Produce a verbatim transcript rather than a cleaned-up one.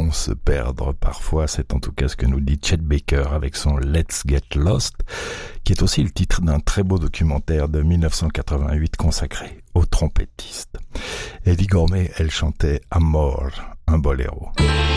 vont se perdre parfois. C'est en tout cas ce que nous dit Chet Baker avec son Let's Get Lost, qui est aussi le titre d'un très beau documentaire de mille neuf cent quatre-vingt-huit consacré au trompettiste. Eddie Gourmet, elle chantait Amor, un boléro.